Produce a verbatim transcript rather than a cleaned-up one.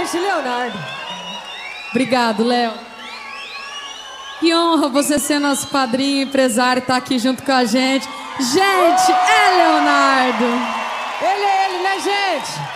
Mestre Leonardo. Obrigado, Léo. Que honra você ser nosso padrinho, empresário, estar aqui junto com a gente. Gente, é Leonardo. Ele é ele, né, gente?